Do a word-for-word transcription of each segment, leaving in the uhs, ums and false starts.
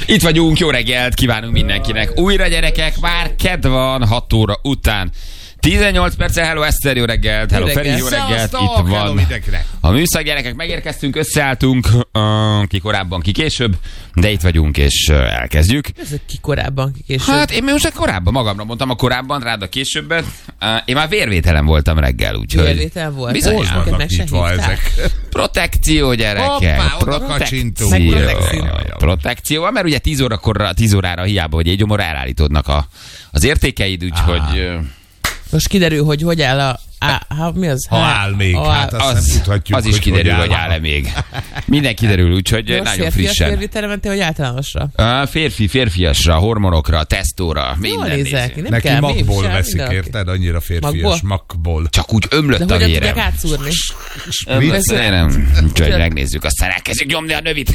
Itt vagyunk, jó reggelt kívánunk mindenkinek. Újra gyerekek, már kedd van, hat óra után. tizennyolc perccel, hello Eszter, jó reggelt, hello Feri, jó reggelt, itt van a műszak, gyerekek, megérkeztünk, összeálltunk, uh, ki korábban, ki később, de itt vagyunk, és uh, elkezdjük. Ez ki korábban, ki később? Hát én most korábban, magamra mondtam a korábban, rád a későbbet. Uh, én már vérvételen voltam reggel, úgyhogy... Vérvétel volt? Bizony, vannak nyitva ezek. Protekció, gyerekek. Hoppá, oda kacsintunk. Protekció. Protekció, mert ugye tíz órakor, tíz órára hiába, hogy egy gyomor elállítódnak a, az értékeid, úgyhogy... Uh, Most kiderül, hogy hogy áll a... Á, ha, mi az? Ha áll még, ha hát azt az, nem tudhatjuk, az is hogy kiderül, hogy hogy áll-e még. Minden kiderül, úgyhogy most nagyon férfias frissen. Férfias mentél, vagy általánosra? A férfi, férfiasra, hormonokra, tesztóra, minden nézek, néző. nem neki kell, magból sem, veszik, mindenki. érted? Annyira férfias magból. Csak úgy ömlött De a hogyan vérem. tudják átszúrni? Ömlött, nem. Úgyhogy megnézzük, aztán elkezdjük nyomni a növit.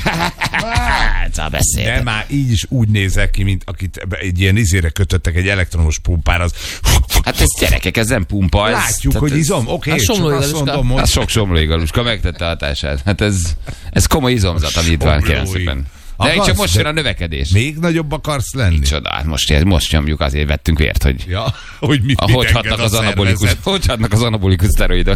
Szóval beszél. De már így is úgy nézek ki, mint akit egy ilyen izére kötöttek egy elektromos pumpára. Az... Hát ez gyerekek, ez nem pumpa. Ez, Látjuk, hogy izom, oké, A okay, csak azt mondom, hogy... Az sok somlóigaluska megtette a hatását. Hát ez, ez komoly izomzat, amit itt van, kérem szépen. De Akarsz, csak most jön de a növekedés. Még nagyobb akarsz lenni? Csoda, hát most, most nyomjuk, azért vettünk vért, hogy... Ja, hogy mit, Hogy hatnak az anabolikus, hogy hatnak az anabolikus szteroidok?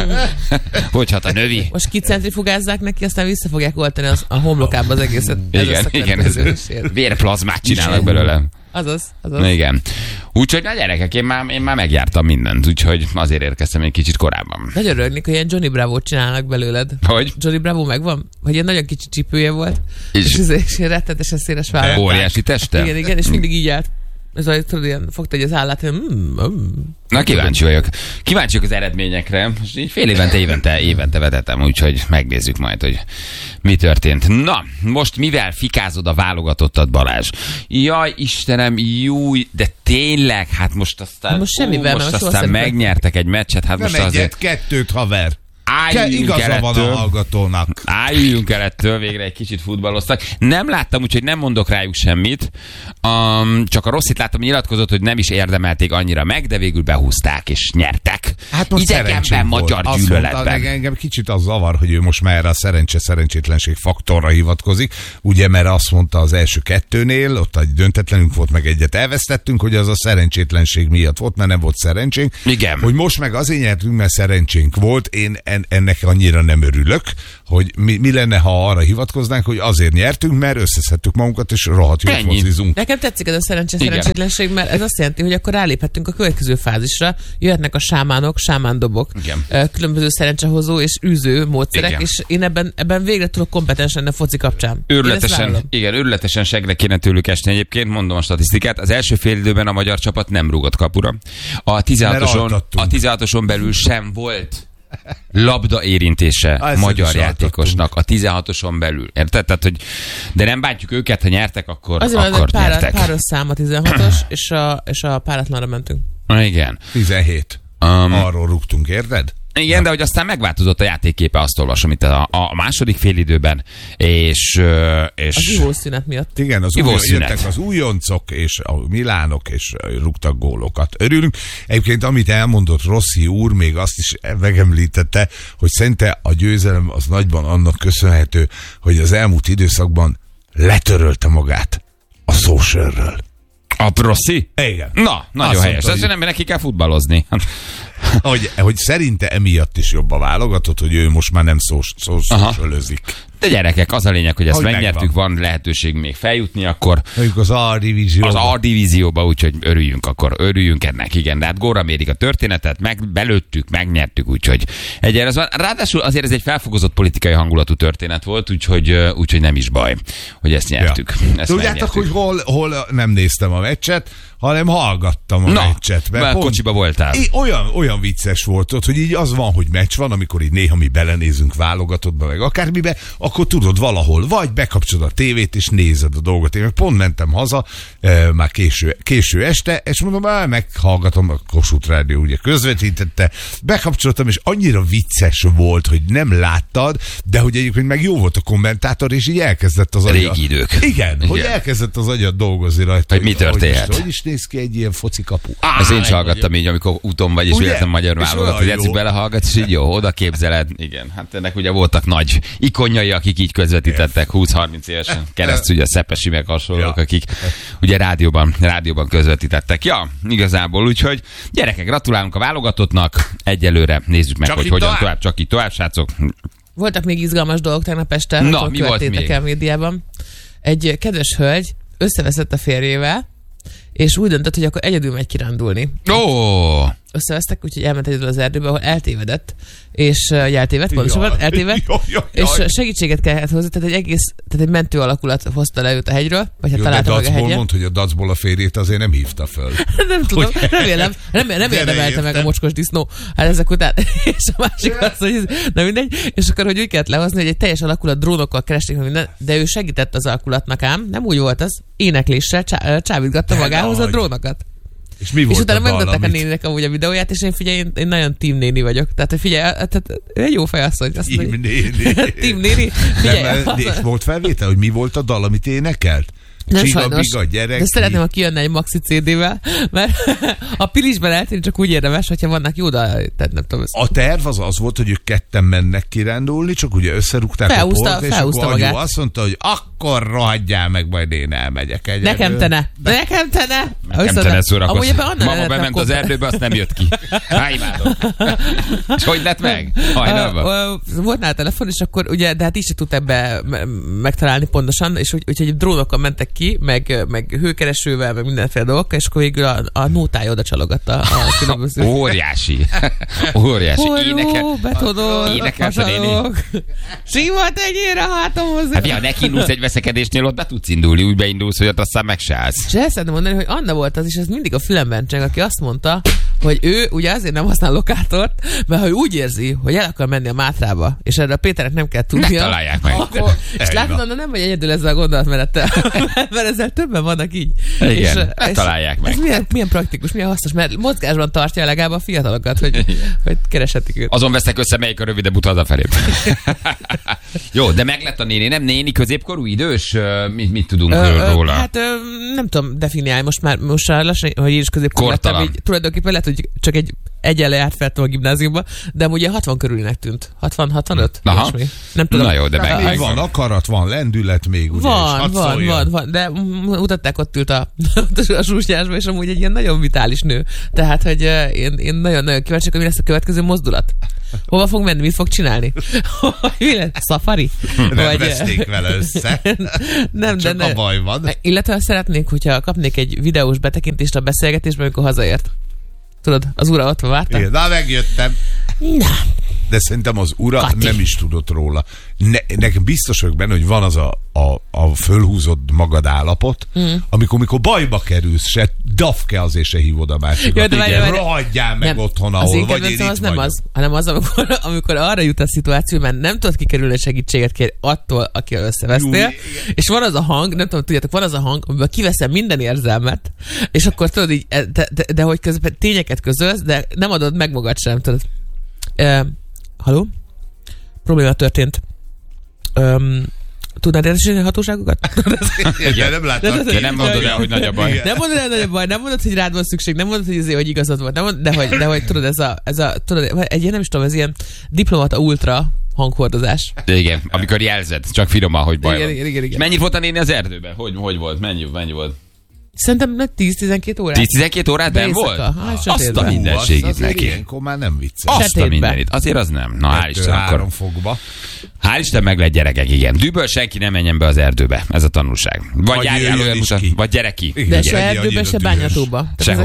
Hogy hat a növi? Most kicentrifugázzák neki, aztán vissza fogják oltani az, a homlokába az egészet. Igen, igen, ez vérplazmát csinálnak belőle. Azaz, azaz. Igen. Úgyhogy a gyerekek, én már, én már megjártam mindent, úgyhogy azért érkeztem egy kicsit korábban. Nagyon örülnék, hogy ilyen Johnny Bravo-t csinálnak belőled. Hogy? Johnny Bravo megvan? Hogy ilyen nagyon kicsi csípője volt, És- és, és, és ilyen rettetesen széles vállal. Óriási teste? Igen, igen, és mindig így állt. Ez olyan, tudod, ilyen, fogta egy az állát, hogy mm, mm. Na, kíváncsi vagyok. Kíváncsi vagyok az eredményekre. Most így fél évente, évente, évente vetetem, úgyhogy megnézzük majd, hogy mi történt. Na, most mivel fikázod a válogatottat, Balázs? Jaj, Istenem, júj, de tényleg, hát most aztán, Hát most semmivel, ú, mert most most aztán jól megnyertek egy meccset, hát Nem most egyet, azért kettőt, haver. Ke- álljunk igaza el van ettől. a hallgatónak. Álljunk el ettől, végre egy kicsit futballoztak. Nem láttam, úgyhogy nem mondok rájuk semmit. Um, csak a Rosszit láttam, nyilatkozott, hogy nem is érdemelték annyira meg, de végül behúzták és nyertek. Hát most idegenben, magyar Azt gyűlöletben. mondta, engem kicsit az zavar, hogy ő most már erre a szerencse-szerencsétlenség faktorra hivatkozik. Ugye, mert azt mondta az első kettőnél, ott egy döntetlenünk volt, meg egyet elvesztettünk, hogy az a szerencsétlenség miatt volt, mert nem volt szerencsénk. Igen. Hogy most meg azért nyertünk, mert szerencsénk volt. Én en, ennek annyira nem örülök, hogy mi, mi lenne, ha arra hivatkoznánk, hogy azért nyertünk, mert összeszedtük magunkat, és rohadt jól Ennyi. focizunk. Nekem tetszik ez a szerencse Igen. szerencsétlenség, mert ez azt jelenti, hogy akkor ráléphetünk a következő fázisra. Jöhetnek a sámánok, sámándobok, Igen. ö, különböző szerencsehozó és űző módszerek, Igen. és én ebben, ebben végre tudok kompetens lenni a foci kapcsán. Én ezt Őrületesen, vállalom. igen, őrületesen segre kéne tőlük esni egyébként, mondom a statisztikát. Az első fél időben a magyar csapat nem rúgott kapura. A tizenhatoson, altattunk. a tizenhatoson belül sem volt labda érintése Ah, ezt magyar is játékosnak a tizenhatoson belül. Érted? Tehát, hogy de nem bántjuk őket, ha nyertek, akkor, Azért van, akkor hogy pára, nyertek. páros szám a tizenhatos, és a, és a páratlanra mentünk. Na, igen. tizenhét. Um, Arról rúgtunk, érted? Igen, de hogy aztán megváltozott a játékképe, azt olvasom itt a, a második félidőben, és... ö, és Az ivószünet miatt. Igen, az új, Ivószünet. jöttek az újoncok, és a Milánok, és rúgtak gólokat. Örülünk. Egyébként, amit elmondott Rossi úr, még azt is megemlítette, hogy szerinte a győzelem az nagyban annak köszönhető, hogy az elmúlt időszakban letörölte magát a socialről. A Rossi? Igen. Na, nagyon Azt helyes. mondta, Azt hogy- nem, neki kell futballozni. Hogy, hogy szerinte emiatt is jobb a válogatott, hogy ő most már nem szós, szós, Aha. socialözik. De gyerekek, az a lényeg, hogy ezt Hogy megnyertük, van lehetőség még feljutni, akkor Mondjuk az A-divízióban. az A-divízióba, úgyhogy örüljünk, akkor örüljünk ennek, igen. De hát góra mérik a történetet, meg belőttük, megnyertük, úgyhogy egyenre az van. Ráadásul azért ez egy felfogozott politikai hangulatú történet volt, úgyhogy, ö, úgyhogy nem is baj, hogy ezt nyertük. Ja. Ezt Tudjátok, megnyertük. hogy hol, hol nem néztem a meccset, hanem hallgattam a Na, meccset. mert pont- kocsiba voltál. É, olyan, olyan vicces volt ott, hogy így az van, hogy meccs van, amikor így néha mi belenézünk válogatottba, meg akármibe, akkor tudod valahol, vagy bekapcsolod a tévét, és nézed a dolgot. Én meg pont mentem haza, e, már késő, késő este, és mondom, á, meghallgatom, a Kossuth Rádió ugye közvetítette, bekapcsoltam, és annyira vicces volt, hogy nem láttad, de hogy egyébként meg jó volt a kommentátor, és így elkezdett az agya. Régi idők. Igen, Igen. hogy elkezdett az agyat dolgozni rajta. Hogy mi történhet. Hogy is, hogy is néz ki egy ilyen foci kapu? Ezt én is hallgattam így, amikor úton vagy, és Ugye? véletlen magyar És válogatott, olyan játszik, jó. belehallgatsz, és így jó, oda képzeled. Igen, hát ennek ugye voltak nagy ikonjai a akik így közvetítettek húsz-harminc évesen keresztül, ugye a Szepesi meg hasonlók, ja. akik ugye rádióban, rádióban közvetítettek. Ja, igazából, úgyhogy gyerekek, gratulálunk a válogatottnak. Egyelőre nézzük meg, csak hogy hogyan tovább. tovább. Csak így tovább, srácok. Voltak még izgalmas dolgok tegnap este, Na, hogy mi volt még? El médiában. Egy kedves hölgy összeveszett a férjével, és úgy döntött, hogy akkor egyedül megy kirándulni. Ó! Oh. Összevesztek, úgyhogy elment egyedül az erdőbe, ahol eltévedett, és uh, eltévedt, pontosabban eltévedt, Jaj, jaj, jaj. és segítséget kellett hozzá, tehát egy egész, tehát egy mentő alakulat hozta le őt a hegyről, vagy hát Jó, találta meg a Dacból hegyen. mondta, hogy a Dacból a férjét azért nem hívta föl. Nem tudom, remélem, nem, nem érdemelte meg a mocskos disznó. Hát ezek után, és a másik az, hogy na mindegy, és akkor, hogy úgy kellett lehozni, hogy egy teljes alakulat drónokkal keresték minden, de ő segített az alakulatnak ám, nem úgy volt az, énekléssel csá, csávítgatta magához a drónokat. És mi volt és utána a dal, megmutatták amit... a néninek amúgy a videóját, és én figyelj, én, én nagyon team néni vagyok. Tehát, hogy figyelj, tehát, ő egy jó fejasszony. Team néni. Team néni. Figyelj, nem, az... és volt felvétel, hogy mi volt a dal, amit énekelt? Nem Csillagig sajnos, a gyerek. de szeretném, ha kijönne egy maxi cé dé-vel, mert a Pilisben eltérni csak úgy érdemes, hogyha vannak jó dal, tehát nem tudom. A terv az az volt, hogy ők ketten mennek kirándulni, csak ugye összerúgták felhúzta, a port, és felhúzta akkor magát. anyu azt mondta, hogy akkor rohadjál meg, majd én elmegyek egyedül. Nekem te ne. Nekem te ne. Nekem te ne szórakozz. Mama bement az erdőbe, azt nem jött ki. Há, imádom. És hogy lett meg? Hajnalban. Volt nála telefon, és akkor ugye, de hát így se tud ebbe megtalálni pontosan, és úgy, úgyhogy drónokkal mentek ki, meg, meg hőkeresővel, meg mindenféle dolgokkal, és akkor végül a, a nótája oda csalogatta a különböző. Óriási. Óriási. Forró, betonol, énekelt a néni. Sima tegyél a hátamhoz. Hát ja, neki indulsz egy veszekedésnél, ott be tudsz indulni, úgy beindulsz, hogy ott aztán meg se állsz. És ezt szeretném mondani, hogy Anna volt az, és ez mindig a fülemben cseng, aki azt mondta, hogy ő ugye azért nem használ lokátort, mert ha ő úgy érzi, hogy el akar menni a Mátrába, és erre a Péternek nem kell tudnia. Ne találják meg. Akkor, és látod, Anna nem vagy egyedül ezzel a gondolatmenettel, mert ezzel többen vannak így. Igen, és, ne találják meg. Ez milyen, milyen praktikus, milyen hasznos, mert mozgásban tartja legalább a fiatalokat, hogy, hogy kereshetik őt. Azon veszek össze, melyik a rövidebb út hazafelé. Jó, de meg lett a néni, nem néni, középkorú, idős? Mit, mit tudunk ö, róla? Hát ö, nem tudom definiálni, most már, most már lassan, hogy én is középkorú lettem, így tulajdonképpen lehet, hogy csak egy egyenle járt feltem a gimnáziumba, de ugye hatvan körülinek tűnt. hatvan hatvanöt? Aha. Nem tudom. Na jó, de meg, meg van akarat, van lendület még, ugye? Van, van, van, van, de mutatták, ott ült a, a súsnyásba, és amúgy egy ilyen nagyon vitális nő. Tehát, hogy én, én nagyon-nagyon kíváncsi, hogy mi lesz a következő mozdulat. Hova fog menni, mit fog csinálni? Mi lesz? Safari? Nem Vagy... veszték vele össze. Nem, csak de a baj van. Illetve szeretnék, hogyha kapnék egy videós betekintést a beszélgetésben, amikor hazaért. Tudod, az ura ott van, vártam? Na, megjöttem. Na. De szerintem az ura Kati. nem is tudott róla. Ne, nekem biztos vagyok benne, hogy van az a, a, a fölhúzott magad állapot, mm. amikor, amikor bajba kerülsz, se dafke azért se hívod a másikat. Igen, rohadjál meg nem, otthon, ahol vagy én itt az nem vagyok. az, hanem az, amikor, amikor arra jut a szituáció, mert nem tudod kikerülni, segítséget kér attól, akivel összevesztél, Jú, és van az a hang, nem tudom, tudjátok, van az a hang, amiben kiveszem minden érzelmet, és akkor tudod így, de, de, de, de hogy közben tényeket közölsz, de nem adod meg magad sem, tudod. Uh, Halló? Probléma történt. Um, tudnád értesíteni a hatóságokat? Igen, nem láttad ki. De nem mondod el, hogy nagy a baj. Nem mondod el, hogy nagy a baj, nem mondod, hogy rád van szükség, nem mondod, hogy, azért, hogy igazad volt, nem mondod, de, hogy, de hogy tudod, ez a, ez a tudod, egy ilyen, nem is tudom, ez ilyen diplomata ultra hanghordozás. Igen, amikor jelzed, csak finoman, hogy baj igen, van. Igen, igen, igen. Mennyit volt a néni az erdőben? Hogy, hogy volt? Mennyi, mennyi volt? Szerintem tíz-tizenkét órát. tíz-tizenkét órát nem volt? Hát, azt a mindenségét neki. Ilyenkor már nem vicces. Azt a mindenit. Azért az nem. Na, hál' Isten, akkor... fogba. Hál' Isten, meg lett gyerekek, igen. Dűből senki nem menjen be az erdőbe. Ez a tanulság. Vagy, vagy járjál olyan utat, vagy gyere ki. De igen, se erdőbe, se bányatóba.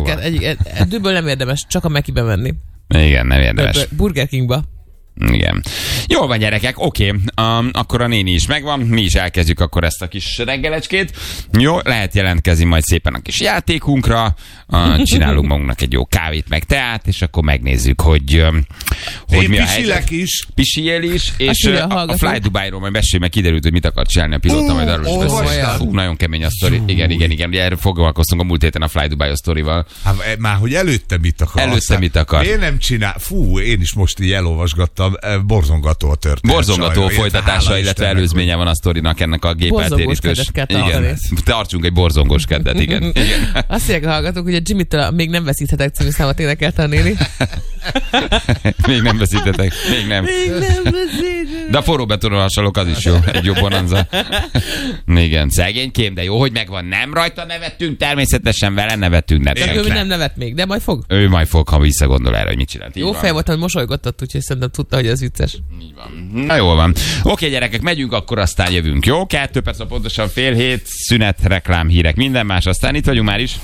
Dűből nem érdemes, csak a Mekibe menni. Igen, nem érdemes. Burger Kingba. Igen. Jól van, gyerekek, oké, okay. um, akkor a néni is megvan, mi is elkezdjük akkor ezt a kis reggelecskét. Jó, lehet jelentkezni majd szépen a kis játékunkra, uh, csinálunk magunknak egy jó kávét, meg teát, és akkor megnézzük, hogy, um, hogy mi a helyzet. is. Pisiél is, és uh, a, a Fly Dubai-ról majd mesélj, meg kiderült, hogy mit akar csinálni a pilóta, uh, majd arról is beszél. Fú, nagyon kemény a sztori. Igen, igen, igen, ugye erről foglalkoztunk a múlt héten a Fly Dubai sztorival. Hát már, hogy előtte mit akar. Előtte mit akar. Én nem csinál. Fú, én is most így elolvasgattam. Borzongató a történet. Borzongató folytatása, illetve előzménye van a sztorinak ennek a gépeltérítős. Igen, tartsunk egy borzongós keddet, igen. igen. Azt mondják a hallgatók, hogy a Jimmy-től még nem veszíthetek című számot énekelte a néni. Még nem veszíthetek, még nem. Még nem veszíthetek. De a forró betonról hasonlók, az is jó. Egy jó bonanza. Igen, szegénykém, de jó, hogy megvan. Nem rajta nevettünk, természetesen vele nevettünk. Ne de ő nem nevet még, de majd fog. Ő majd fog, ha visszagondol erre, hogy mit csinált. Jó fej volt, hogy mosolygottat, úgyhogy szerintem tudta, hogy ez vicces. Így van. Na jól van. Oké, gyerekek, megyünk, akkor aztán jövünk. Jó? Kettő perc, a pontosan fél hét, szünet, reklám, hírek, minden más, aztán itt vagyunk már is.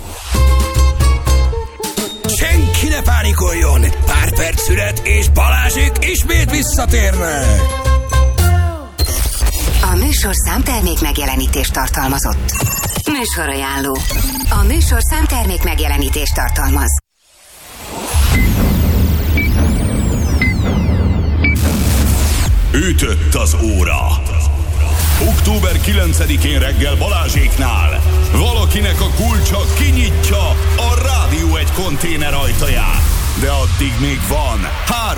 Senki ne pánikoljon! Pár perc szünet, és Balázsék ismét visszatérnek! A műsor számtermék megjelenítést tartalmazott. Műsorajánló. A műsor számtermék megjelenítést tartalmaz. Ütött az óra. október kilencedikén reggel Balázséknál valakinek a kulcsa kinyitja a Rádió egy konténer ajtaját. De addig még van három